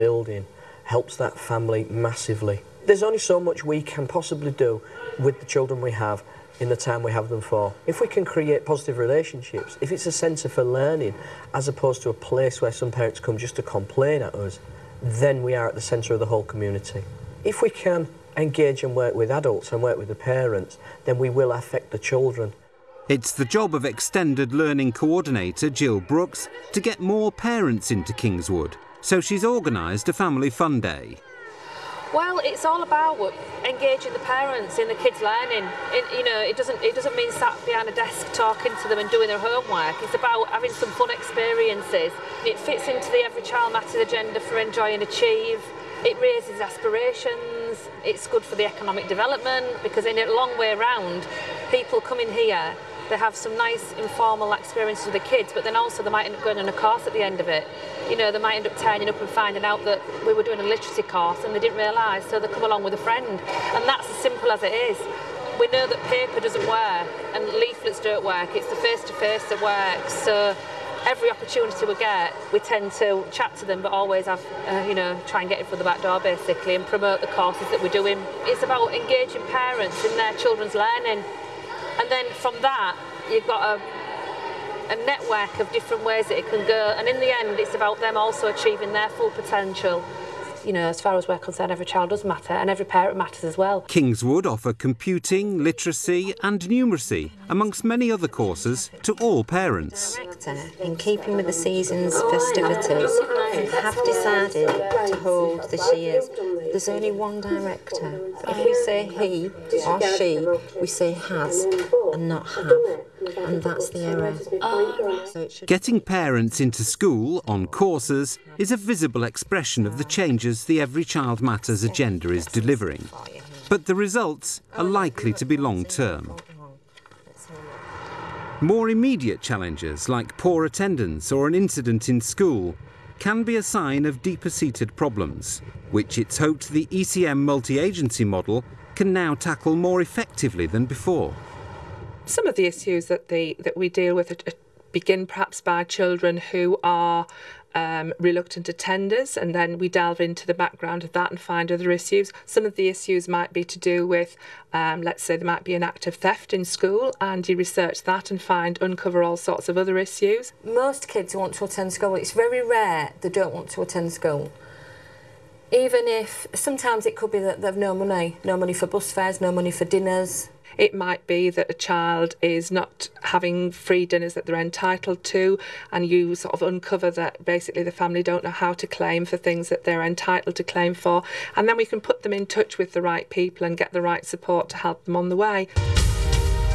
building helps that family massively. There's only so much we can possibly do with the children we have in the time we have them for. If we can create positive relationships, if it's a centre for learning as opposed to a place where some parents come just to complain at us, then we are at the centre of the whole community. If we can engage and work with adults and work with the parents, then we will affect the children. It's the job of Extended Learning Coordinator Jill Brooks to get more parents into Kingswood, so she's organised a family fun day. Well, it's all about engaging the parents in the kids' learning. It doesn't mean sat behind a desk talking to them and doing their homework. It's about having some fun experiences. It fits into the Every Child Matters agenda for enjoy and achieve. It raises aspirations. It's good for the economic development because in a long way round, people come in here, they have some nice informal experiences with the kids, but then also they might end up going on a course at the end of it. They might end up turning up and finding out that we were doing a literacy course and they didn't realise, so they come along with a friend. And that's as simple as it is. We know that paper doesn't work and leaflets don't work. It's the face-to-face that works. So every opportunity we get, we tend to chat to them, but always have, try and get in through the back door basically and promote the courses that we're doing. It's about engaging parents in their children's learning. And then from that, you've got a network of different ways that it can go. And in the end, it's about them also achieving their full potential. As far as we're concerned, every child does matter and every parent matters as well. Kingswood offer computing, literacy and numeracy, amongst many other courses, to all parents. In keeping with the season's festivities, have decided to hold this year's. There's only one director. If we say he or she, we say has and not have. And that's the error. Getting parents into school on courses is a visible expression of the changes the Every Child Matters agenda is delivering. But the results are likely to be long-term. More immediate challenges like poor attendance or an incident in school can be a sign of deeper-seated problems, which it's hoped the ECM multi-agency model can now tackle more effectively than before. Some of the issues that we deal with begin perhaps by children who are reluctant attenders, and then we delve into the background of that and find other issues. Some of the issues might be to do with, let's say there might be an act of theft in school, and you research that and uncover all sorts of other issues. Most kids want to attend school. It's very rare they don't want to attend school. Even if sometimes it could be that they've no money for bus fares, no money for dinners. It might be that a child is not having free dinners that they're entitled to, and you sort of uncover that basically the family don't know how to claim for things that they're entitled to claim for, and then we can put them in touch with the right people and get the right support to help them on the way.